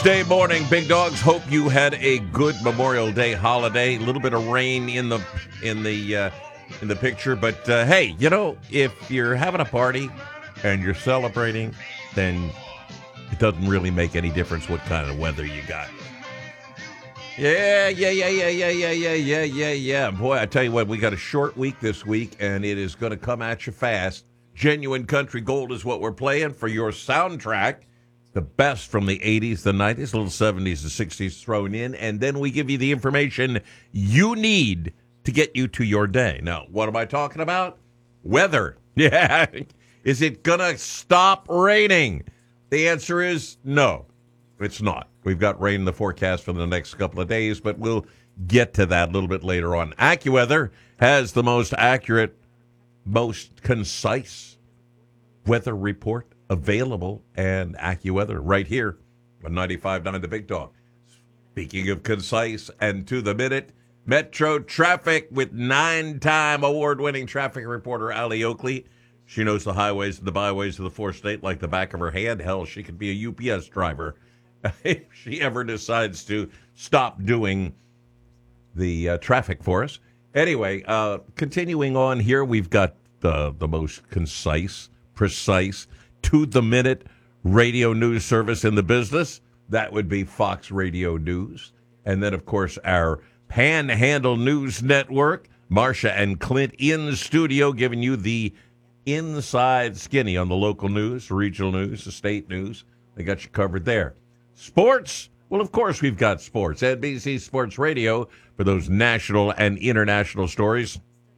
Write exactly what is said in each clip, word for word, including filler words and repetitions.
Day morning, big dogs. Hope you had a good Memorial Day holiday. A little bit of rain in the in the uh, in the picture, but uh, hey, you know, if you're having a party and you're celebrating, then it doesn't really make any difference what kind of weather you got. Yeah, yeah, yeah, yeah, yeah, yeah, yeah, yeah, yeah, yeah. Boy, I tell you what, we got a short week this week, and it is going to come at you fast. Genuine Country Gold is what we're playing for your soundtrack. The best from the eighties, the nineties, little seventies, the sixties thrown in, and then we give you the information you need to get you to your day. Now, what am I talking about? Weather. Yeah. Is it going to stop raining? The answer is no, it's not. We've got rain in the forecast for the next couple of days, but we'll get to that a little bit later on. AccuWeather has the most accurate, most concise weather report available, and AccuWeather right here on ninety-five point nine The Big Dog. Speaking of concise and to the minute, Metro Traffic with nine-time award-winning traffic reporter Allie Oakley. She knows the highways and the byways of the fourth state like the back of her hand. Hell, she could be a U P S driver if she ever decides to stop doing the uh, traffic for us. Anyway, uh, continuing on here, we've got the, the most concise, precise, to-the-minute radio news service in the business. That would be Fox Radio News. And then, of course, our Panhandle News Network, Marcia and Clint in the studio giving you the inside skinny on the local news, regional news, the state news. They got you covered there. Sports? Well, of course we've got sports. N B C Sports Radio for those national and international stories.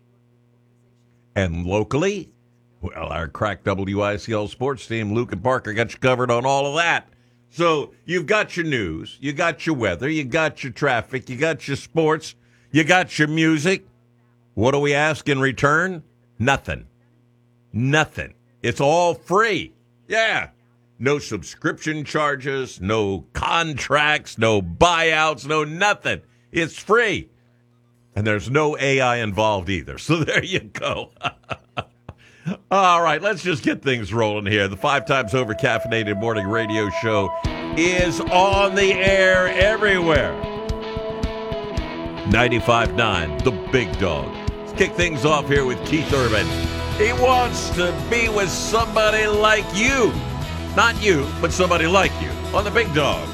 And locally, well, our crack W I C L sports team, Luke and Parker, got you covered on all of that. So you've got your news, you got your weather, you got your traffic, you got your sports, you got your music. What do we ask in return? Nothing. Nothing. It's all free. Yeah. No subscription charges, no contracts, no buyouts, no nothing. It's free. And there's no A I involved either. So there you go. All right, let's just get things rolling here. The five times over caffeinated morning radio show is on the air everywhere. ninety-five point nine, The Big Dog. Let's kick things off here with Keith Urban. He wants to be with somebody like you. Not you, but somebody like you on The Big Dog.